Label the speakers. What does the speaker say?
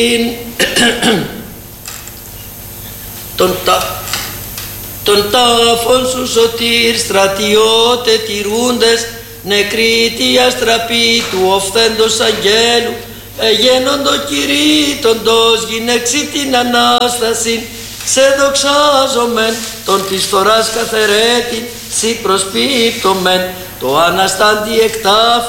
Speaker 1: Τον τάφον σου σωτήρ στρατιώτε τηρούντες, νεκροί αστραπή του οφθέντος αγγέλου, εγένοντο κηρύττοντος γυναίξη την Ανάσταση, σε δοξάζομεν τον της φοράς καθερέτη, σοι προσπίπτομεν το αναστάντη εκτάφο